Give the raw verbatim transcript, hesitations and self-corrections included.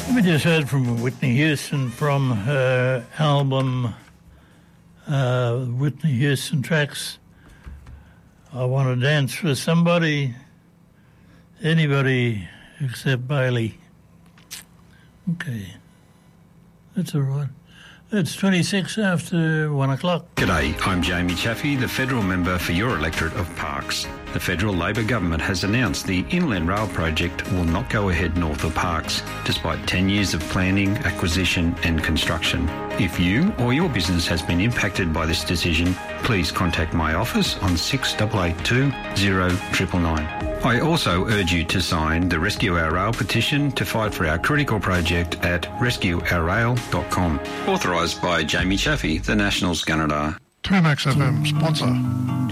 We just heard from Whitney Houston from her album uh, Whitney Houston Tracks. I Want to Dance for Somebody, Anybody Except Bailey. Okay, that's all right. It's twenty-six after one o'clock. G'day, I'm Jamie Chaffey, the federal member for your electorate of Parkes. The federal Labor government has announced the Inland Rail project will not go ahead north of Parkes, despite ten years of planning, acquisition and construction. If you or your business has been impacted by this decision, please contact my office on six eight eight two, zero nine nine nine. I also urge you to sign the Rescue Our Rail petition to fight for our critical project at rescue our rail dot com. Authorised by Jamie Chaffey, the National Scanadar. two Max F M sponsor.